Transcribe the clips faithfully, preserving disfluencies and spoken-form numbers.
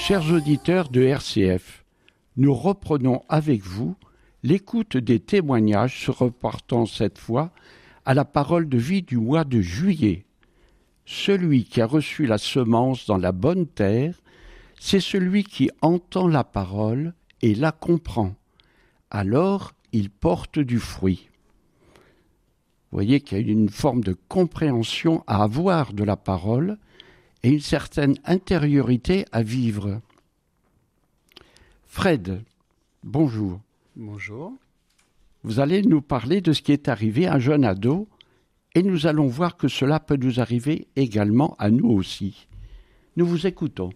Chers auditeurs de R C F, nous reprenons avec vous l'écoute des témoignages se reportant cette fois à la parole de vie du mois de juillet. Celui qui a reçu la semence dans la bonne terre, c'est celui qui entend la parole et la comprend. Alors, il porte du fruit. Vous voyez qu'il y a une forme de compréhension à avoir de la parole et une certaine intériorité à vivre. Fred, bonjour. Bonjour. Vous allez nous parler de ce qui est arrivé à un jeune ado et nous allons voir que cela peut nous arriver également à nous aussi. Nous vous écoutons.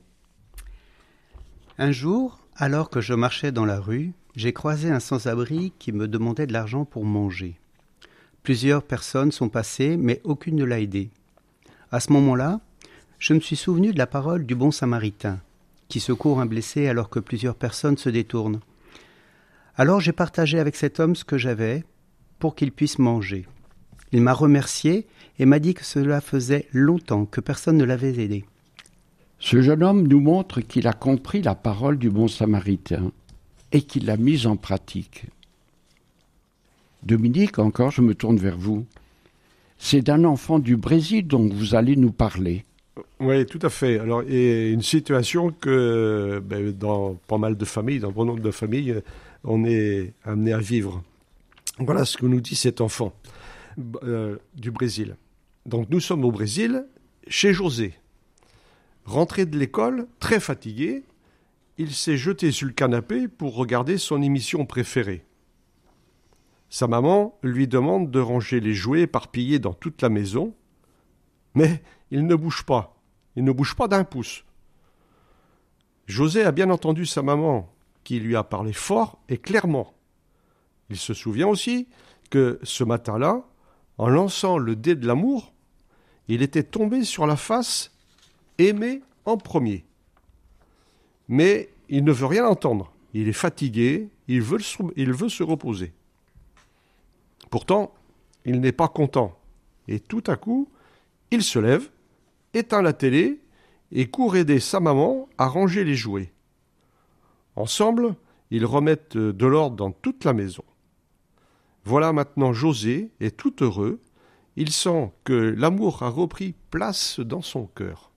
Un jour, alors que je marchais dans la rue, j'ai croisé un sans-abri qui me demandait de l'argent pour manger. Plusieurs personnes sont passées, mais aucune ne l'a aidé. À ce moment-là, je me suis souvenu de la parole du bon samaritain, qui secourt un blessé alors que plusieurs personnes se détournent. Alors j'ai partagé avec cet homme ce que j'avais pour qu'il puisse manger. Il m'a remercié et m'a dit que cela faisait longtemps que personne ne l'avait aidé. Ce jeune homme nous montre qu'il a compris la parole du bon samaritain et qu'il l'a mise en pratique. Dominique, encore, je me tourne vers vous. C'est d'un enfant du Brésil dont vous allez nous parler. Oui, tout à fait. Alors, et une situation que ben, dans pas mal de familles, dans bon nombre de familles, on est amené à vivre. Voilà ce que nous dit cet enfant euh, du Brésil. Donc, nous sommes au Brésil, chez José. Rentré de l'école, très fatigué, il s'est jeté sur le canapé pour regarder son émission préférée. Sa maman lui demande de ranger les jouets éparpillés dans toute la maison, mais il ne bouge pas. Il ne bouge pas d'un pouce. José a bien entendu sa maman, qui lui a parlé fort et clairement. Il se souvient aussi que ce matin-là, en lançant le dé de l'amour, il était tombé sur la face aimé en premier. Mais il ne veut rien entendre. Il est fatigué, il veut, il veut se reposer. Pourtant, il n'est pas content. Et tout à coup, il se lève, éteint la télé et court aider sa maman à ranger les jouets. Ensemble, ils remettent de l'ordre dans toute la maison. Voilà maintenant José est tout heureux. Il sent que l'amour a repris place dans son cœur.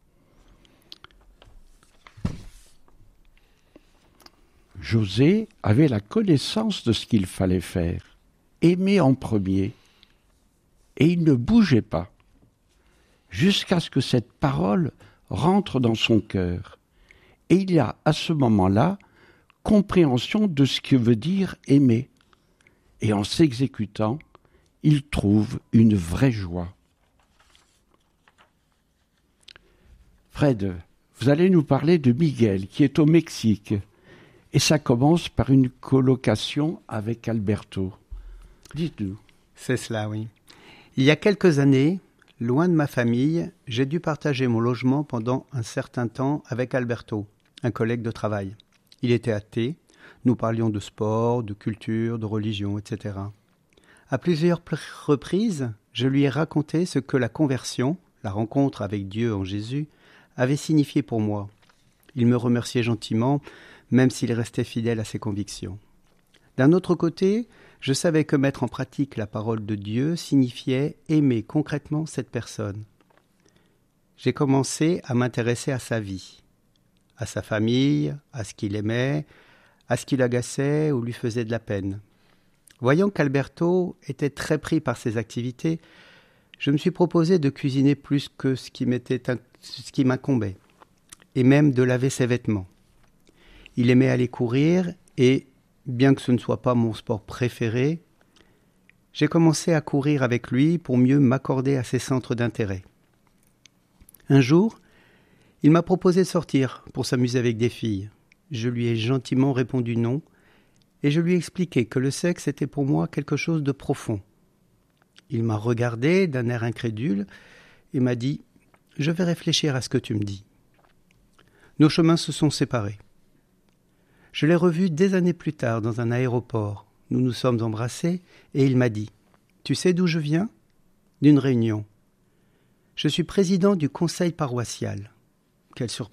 José avait la connaissance de ce qu'il fallait faire, aimer en premier, et il ne bougeait pas, jusqu'à ce que cette parole rentre dans son cœur. Et il y a à ce moment-là compréhension de ce que veut dire aimer. Et en s'exécutant, il trouve une vraie joie. Fred, vous allez nous parler de Miguel, qui est au Mexique. Et ça commence par une colocation avec Alberto. Dites-nous. C'est cela, oui. Il y a quelques années, loin de ma famille, j'ai dû partager mon logement pendant un certain temps avec Alberto, un collègue de travail. Il était athée, nous parlions de sport, de culture, de religion, et cetera. À plusieurs reprises, je lui ai raconté ce que la conversion, la rencontre avec Dieu en Jésus, avait signifié pour moi. Il me remerciait gentiment, même s'il restait fidèle à ses convictions. D'un autre côté, je savais que mettre en pratique la parole de Dieu signifiait aimer concrètement cette personne. J'ai commencé à m'intéresser à sa vie, à sa famille, à ce qu'il aimait, à ce qui l'agaçait ou lui faisait de la peine. Voyant qu'Alberto était très pris par ses activités, je me suis proposé de cuisiner plus que ce qui m'était, ce qui m'incombait, et même de laver ses vêtements. Il aimait aller courir et, bien que ce ne soit pas mon sport préféré, j'ai commencé à courir avec lui pour mieux m'accorder à ses centres d'intérêt. Un jour, il m'a proposé de sortir pour s'amuser avec des filles. Je lui ai gentiment répondu non et je lui ai expliqué que le sexe était pour moi quelque chose de profond. Il m'a regardé d'un air incrédule et m'a dit « Je vais réfléchir à ce que tu me dis ». Nos chemins se sont séparés. Je l'ai revu des années plus tard dans un aéroport. Nous nous sommes embrassés et il m'a dit « Tu sais d'où je viens ? D'une réunion. Je suis président du conseil paroissial. » Quelle surprise !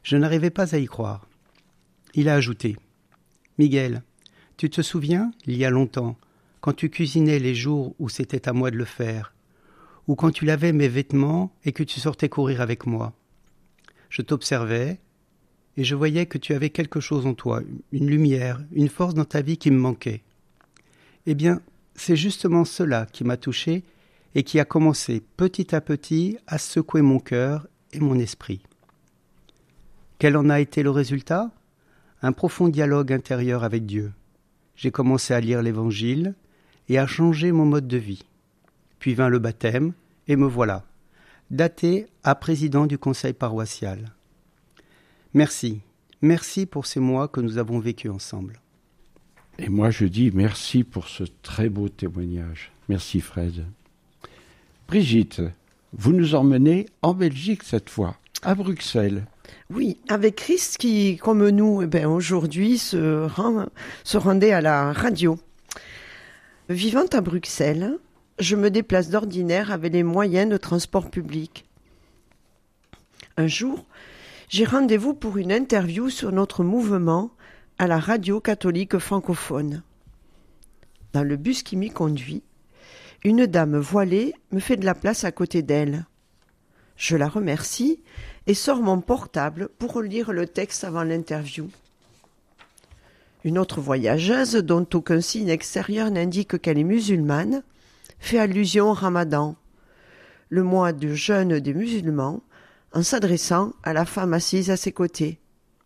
Je n'arrivais pas à y croire. Il a ajouté « Miguel, tu te souviens, il y a longtemps, quand tu cuisinais les jours où c'était à moi de le faire, ou quand tu lavais mes vêtements et que tu sortais courir avec moi. Je t'observais et je voyais que tu avais quelque chose en toi, une lumière, une force dans ta vie qui me manquait. Eh bien, c'est justement cela qui m'a touché et qui a commencé petit à petit à secouer mon cœur et mon esprit. Quel en a été le résultat ? Un profond dialogue intérieur avec Dieu. J'ai commencé à lire l'Évangile et à changer mon mode de vie. Puis vint le baptême et me voilà, daté à président du conseil paroissial. Merci, merci pour ces mois que nous avons vécus ensemble. Et moi je dis merci pour ce très beau témoignage. Merci Fred. Brigitte, vous nous emmenez en Belgique cette fois, à Bruxelles. Oui, avec Christ qui, comme nous, eh ben, aujourd'hui se, rend, se rendait à la radio. Vivant à Bruxelles, je me déplace d'ordinaire avec les moyens de transport public. Un jour, j'ai rendez-vous pour une interview sur notre mouvement à la radio catholique francophone. Dans le bus qui m'y conduit, une dame voilée me fait de la place à côté d'elle. Je la remercie et sors mon portable pour lire le texte avant l'interview. Une autre voyageuse, dont aucun signe extérieur n'indique qu'elle est musulmane, fait allusion au Ramadan, le mois de jeûne des musulmans, en s'adressant à la femme assise à ses côtés.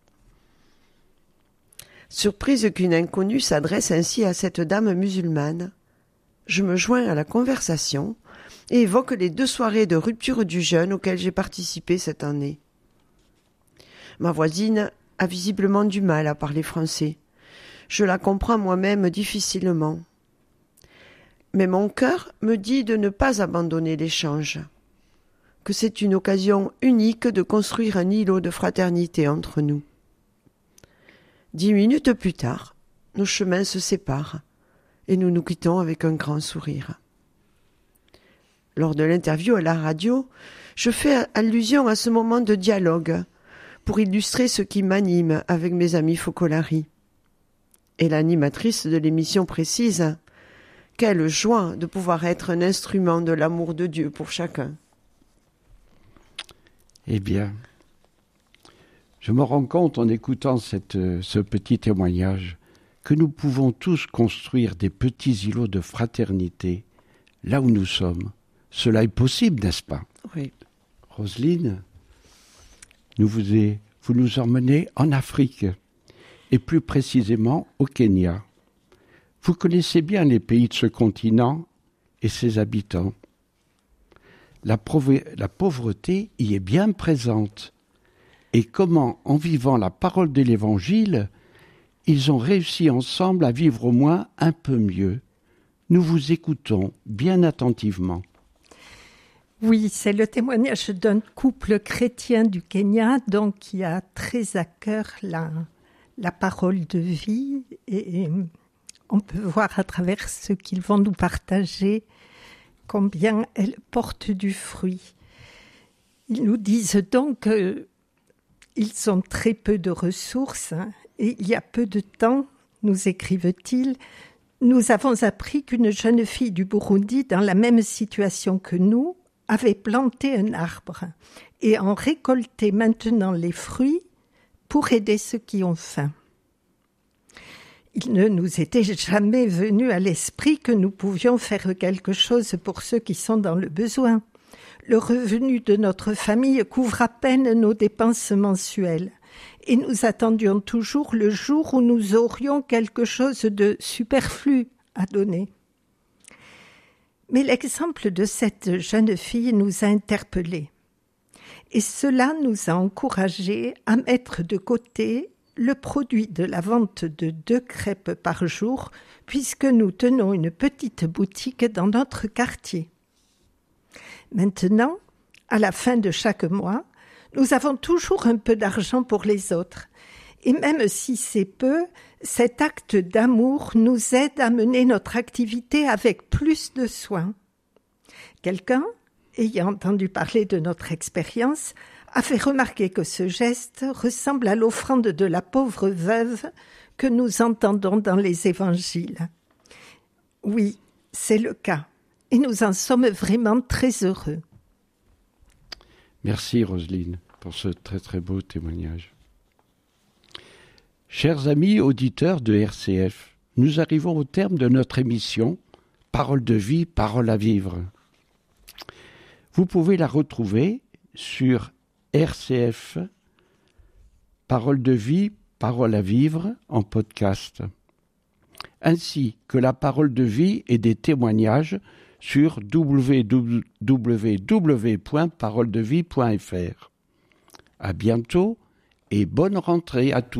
Surprise qu'une inconnue s'adresse ainsi à cette dame musulmane, je me joins à la conversation et évoque les deux soirées de rupture du jeûne auxquelles j'ai participé cette année. Ma voisine a visiblement du mal à parler français. Je la comprends moi-même difficilement. Mais mon cœur me dit de ne pas abandonner l'échange, que c'est une occasion unique de construire un îlot de fraternité entre nous. Dix minutes plus tard, nos chemins se séparent et nous nous quittons avec un grand sourire. Lors de l'interview à la radio, je fais allusion à ce moment de dialogue pour illustrer ce qui m'anime avec mes amis Focolari. Et l'animatrice de l'émission précise « Quelle joie de pouvoir être un instrument de l'amour de Dieu pour chacun !» Eh bien, je me rends compte en écoutant cette, ce petit témoignage que nous pouvons tous construire des petits îlots de fraternité là où nous sommes. Cela est possible, n'est-ce pas ? Oui. Roselyne, nous vous, est, vous nous emmenez en Afrique, et plus précisément au Kenya. Vous connaissez bien les pays de ce continent et ses habitants. La, pauvre, la pauvreté y est bien présente. Et comment, en vivant la parole de l'Évangile, ils ont réussi ensemble à vivre au moins un peu mieux. Nous vous écoutons bien attentivement. Oui, c'est le témoignage d'un couple chrétien du Kenya, donc qui a très à cœur la, la parole de vie. Et, et on peut voir à travers ce qu'ils vont nous partager combien elle porte du fruit. Ils nous disent donc qu'ils ont très peu de ressources, hein, et il y a peu de temps, nous écrivent-ils, nous avons appris qu'une jeune fille du Burundi, dans la même situation que nous, avait planté un arbre et en récoltait maintenant les fruits pour aider ceux qui ont faim. Il ne nous était jamais venu à l'esprit que nous pouvions faire quelque chose pour ceux qui sont dans le besoin. Le revenu de notre famille couvre à peine nos dépenses mensuelles et nous attendions toujours le jour où nous aurions quelque chose de superflu à donner. Mais l'exemple de cette jeune fille nous a interpellés. Et cela nous a encouragés à mettre de côté le produit de la vente de deux crêpes par jour, puisque nous tenons une petite boutique dans notre quartier. Maintenant, à la fin de chaque mois, nous avons toujours un peu d'argent pour les autres. Et même si c'est peu, cet acte d'amour nous aide à mener notre activité avec plus de soin. Quelqu'un, ayant entendu parler de notre expérience, a fait remarquer que ce geste ressemble à l'offrande de la pauvre veuve que nous entendons dans les évangiles. Oui, c'est le cas, et nous en sommes vraiment très heureux. Merci Roselyne pour ce très très beau témoignage. Chers amis auditeurs de R C F, nous arrivons au terme de notre émission « Parole de vie, parole à vivre ». Vous pouvez la retrouver sur R C F, Parole de vie, parole à vivre en podcast, ainsi que la parole de vie et des témoignages sur w w w point parole de vie point f r. À bientôt et bonne rentrée à tous.